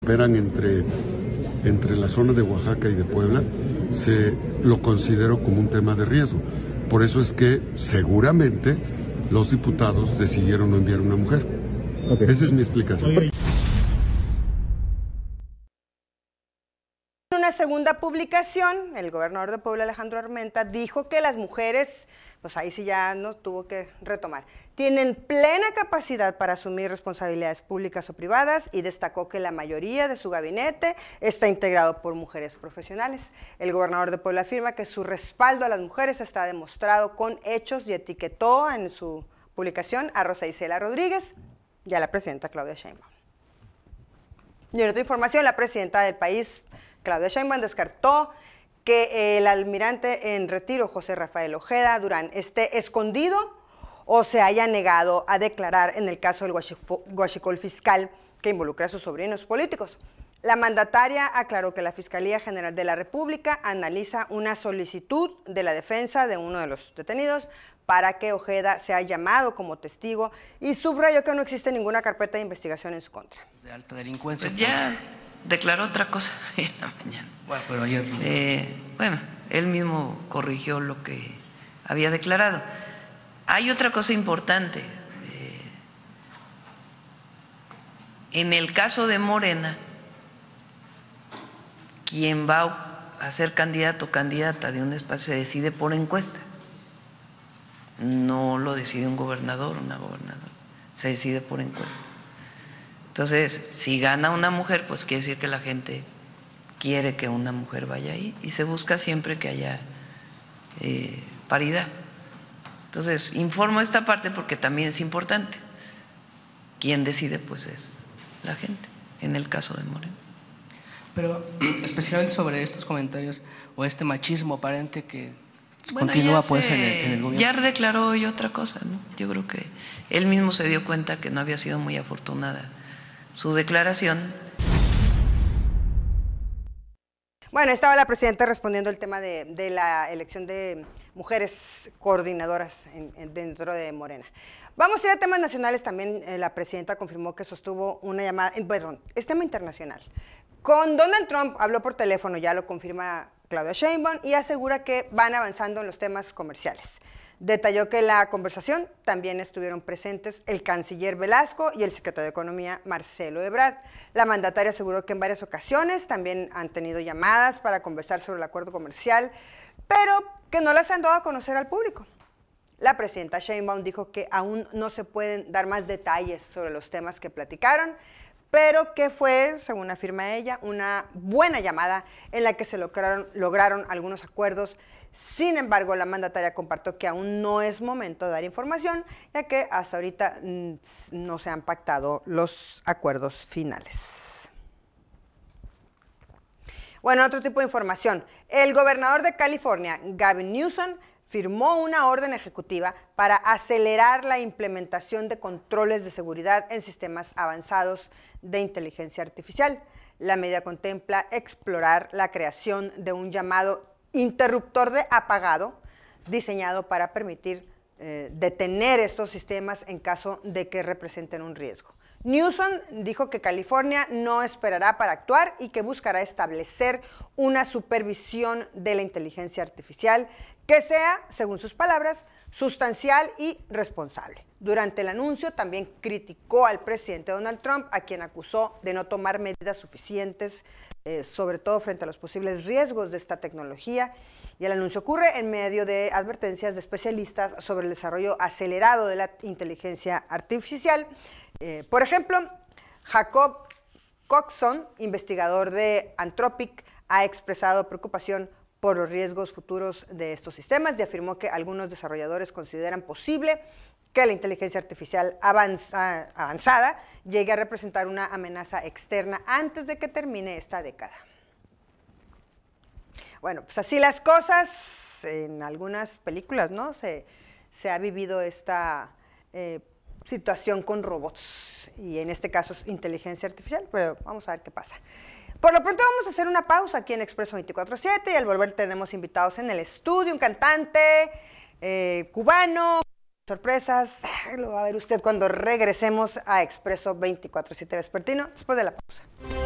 operan entre la zona de Oaxaca y de Puebla, se lo considero como un tema de riesgo. Por eso es que seguramente los diputados decidieron no enviar una mujer. Okay. Esa es mi explicación. En una segunda publicación, el gobernador de Puebla, Alejandro Armenta, dijo que las mujeres, pues ahí sí ya no tuvo que retomar, tienen plena capacidad para asumir responsabilidades públicas o privadas y destacó que la mayoría de su gabinete está integrado por mujeres profesionales. El gobernador de Puebla afirma que su respaldo a las mujeres está demostrado con hechos y etiquetó en su publicación a Rosa Isela Rodríguez y a la presidenta Claudia Sheinbaum. Y en otra información, la presidenta del país, Claudia Sheinbaum, descartó que el almirante en retiro, José Rafael Ojeda Durán, esté escondido o se haya negado a declarar en el caso del huachicol fiscal que involucra a sus sobrinos políticos. La mandataria aclaró que la Fiscalía General de la República analiza una solicitud de la defensa de uno de los detenidos para que Ojeda sea llamado como testigo y subrayó que no existe ninguna carpeta de investigación en su contra. De alta delincuencia. Pues ya declaró otra cosa en la mañana. Bueno, pero ayer... él mismo corrigió lo que había declarado. Hay otra cosa importante. En el caso de Morena, quien va a ser candidato o candidata de un espacio se decide por encuesta. No lo decide un gobernador o una gobernadora, se decide por encuesta. Entonces, si gana una mujer, pues quiere decir que la gente quiere que una mujer vaya ahí y se busca siempre que haya paridad. Entonces, informo esta parte porque también es importante. Quien decide, pues es la gente, en el caso de Moreno. Pero especialmente sobre estos comentarios o este machismo aparente que continúa pues en el gobierno. Ya declaró hoy otra cosa, ¿no? Yo creo que él mismo se dio cuenta que no había sido muy afortunada su declaración. Bueno, estaba la presidenta respondiendo el tema de la elección de mujeres coordinadoras dentro de Morena. Vamos a ir a temas nacionales también. La presidenta confirmó que sostuvo una llamada, es tema internacional. Con Donald Trump habló por teléfono, ya lo confirma Claudia Sheinbaum, y asegura que van avanzando en los temas comerciales. Detalló que en la conversación también estuvieron presentes el canciller Velasco y el secretario de Economía, Marcelo Ebrard. La mandataria aseguró que en varias ocasiones también han tenido llamadas para conversar sobre el acuerdo comercial, pero que no las han dado a conocer al público. La presidenta Sheinbaum dijo que aún no se pueden dar más detalles sobre los temas que platicaron, pero que fue, según afirma ella, una buena llamada en la que se lograron algunos acuerdos. Sin embargo, la mandataria compartió que aún no es momento de dar información, ya que hasta ahorita no se han pactado los acuerdos finales. Bueno, otro tipo de información. El gobernador de California, Gavin Newsom, firmó una orden ejecutiva para acelerar la implementación de controles de seguridad en sistemas avanzados de inteligencia artificial. La medida contempla explorar la creación de un llamado interruptor de apagado diseñado para permitir detener estos sistemas en caso de que representen un riesgo. Newsom dijo que California no esperará para actuar y que buscará establecer una supervisión de la inteligencia artificial que sea, según sus palabras, sustancial y responsable. Durante el anuncio también criticó al presidente Donald Trump, a quien acusó de no tomar medidas suficientes, sobre todo frente a los posibles riesgos de esta tecnología. Y el anuncio ocurre en medio de advertencias de especialistas sobre el desarrollo acelerado de la inteligencia artificial. Por ejemplo, Jacob Coxon, investigador de Anthropic, ha expresado preocupación por los riesgos futuros de estos sistemas y afirmó que algunos desarrolladores consideran posible que la inteligencia artificial avanzada llegue a representar una amenaza externa antes de que termine esta década. Bueno, pues así las cosas, en algunas películas, ¿no? Se ha vivido esta situación con robots y en este caso es inteligencia artificial, pero vamos a ver qué pasa. Por lo pronto vamos a hacer una pausa aquí en Expreso 24/7 y al volver tenemos invitados en el estudio, un cantante cubano, sorpresas, lo va a ver usted cuando regresemos a Expreso 24/7 Vespertino después de la pausa.